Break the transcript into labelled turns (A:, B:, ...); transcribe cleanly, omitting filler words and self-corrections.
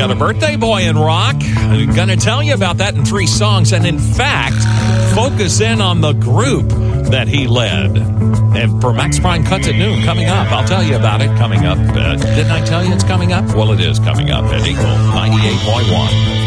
A: got a birthday boy in rock. I'm going to tell you about that in 3 songs. And in fact, focus in on the group that he led. And for Max Prime Cuts at Noon coming up, I'll tell you about it coming up. Didn't I tell you it's coming up? Well, it is coming up at Eagle 98.1.